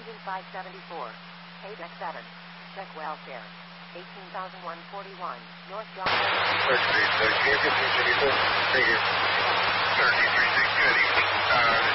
Engine 574. Paydeck 7. Check welfare. 18,141. North John. Search, please. Search. Thank you.